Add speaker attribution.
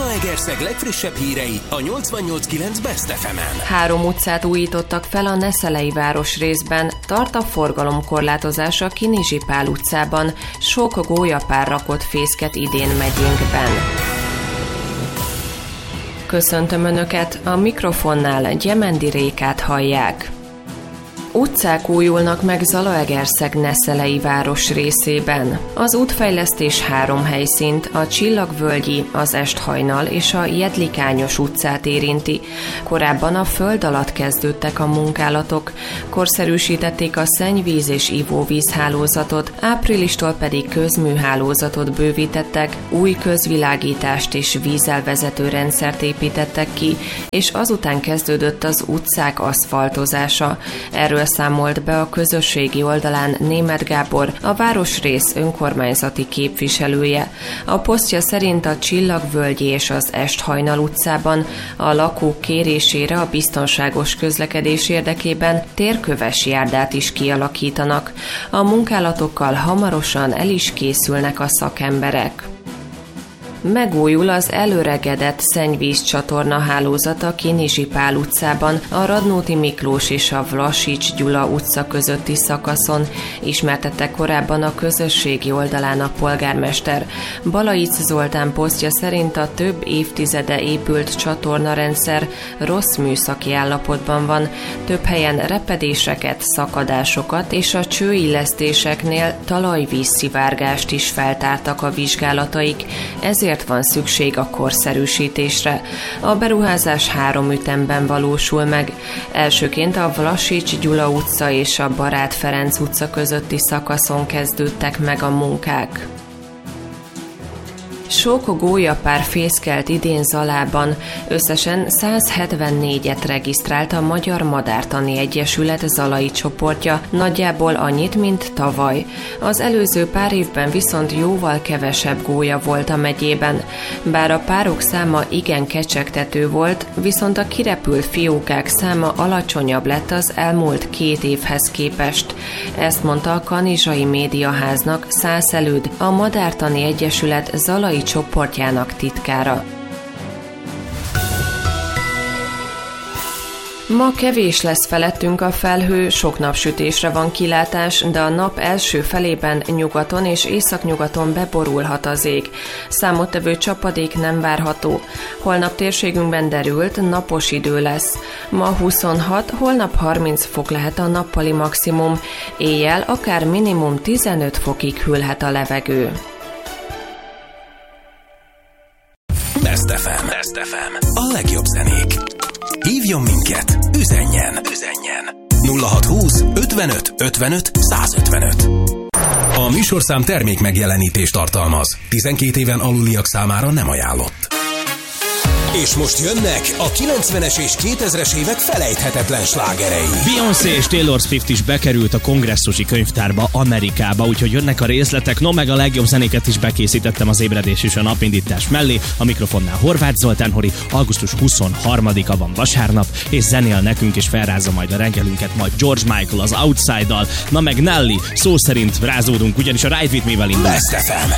Speaker 1: Zalaegerszeg legfrissebb hírei a 88.9 Best FM-en.
Speaker 2: 3 utcát újítottak fel a Neszelei városrészben, tart a forgalomkorlátozás a Kinizsi Pál utcában, sok gólyapár rakott fészket idén megyénkben. Köszöntöm Önöket, a mikrofonnál Gyemendi Rékát hallják. Utcák újulnak meg Zalaegerszeg Neszelei város részében. Az útfejlesztés 3 helyszínt, a Csillagvölgyi, az Esthajnal és a Jedlikányos utcát érinti. Korábban a föld alatt kezdődtek a munkálatok, korszerűsítették a szennyvíz és ivóvízhálózatot, áprilistól pedig közműhálózatot bővítettek, új közvilágítást és vízelvezető rendszert építettek ki, és azután kezdődött az utcák aszfaltozása. Erről számolt be a közösségi oldalán Németh Gábor, a városrész önkormányzati képviselője. A posztja szerint a Csillagvölgyi és az Esthajnal utcában a lakók kérésére a biztonságos közlekedés érdekében térköves járdát is kialakítanak. A munkálatokkal hamarosan el is készülnek a szakemberek. Megújul az előregedett szennyvízcsatorna hálózata a Kinizsi Pál utcában, a Radnóti Miklós és a Vlasics Gyula utca közötti szakaszon, ismertette korábban a közösségi oldalán a polgármester. Balaic Zoltán posztja szerint a több évtizede épült csatornarendszer rossz műszaki állapotban van, több helyen repedéseket, szakadásokat és a csőillesztéseknél talajvízszivárgást is feltártak a vizsgálataik, ezért van szükség a korszerűsítésre. A beruházás 3 ütemben valósul meg. Elsőként a Vlasics Gyula utca és a Barát Ferenc utca közötti szakaszon kezdődtek meg a munkák. Sok gólyapár fészkelt idén Zalában, összesen 174-et regisztrált a Magyar Madártani Egyesület zalai csoportja, nagyjából annyit, mint tavaly. Az előző pár évben viszont jóval kevesebb gólya volt a megyében. Bár a párok száma igen kecsegtető volt, viszont a kirepült fiókák száma alacsonyabb lett az elmúlt 2 évhez képest. Ezt mondta a Kanizsai Médiaháznak Szász Előd, a Madártani Egyesület zalai csoportjának titkára. Ma kevés lesz felettünk a felhő, sok napsütésre van kilátás, de a nap első felében nyugaton és északnyugaton beborulhat az ég. Számottevő csapadék nem várható. Holnap térségünkben derült, napos idő lesz. Ma 26, holnap 30 fok lehet a nappali maximum. Éjjel akár minimum 15 fokig hűlhet a levegő.
Speaker 1: Best FM. Best FM. A legjobb zenék. Hívjon minket, üzenjen. 0620 55 55 155. A műsorszám termék megjelenítést tartalmaz. 12 éven aluliak számára nem ajánlott. És most jönnek a 90-es és 2000-es évek felejthetetlen slágerei.
Speaker 3: Beyoncé és Taylor Swift is bekerült a kongresszusi könyvtárba Amerikába, úgyhogy jönnek a részletek, no meg a legjobb zenéket is bekészítettem az ébredés és a napindítás mellé. A mikrofonnál Horváth Zoltán Hori, augusztus 23-a van vasárnap, és zenél nekünk és felrázza majd a reggelünket majd George Michael az Outside-dal, na meg Nelly, szó szerint rázódunk, ugyanis a Ride With Me-vel indul.
Speaker 1: Best FM.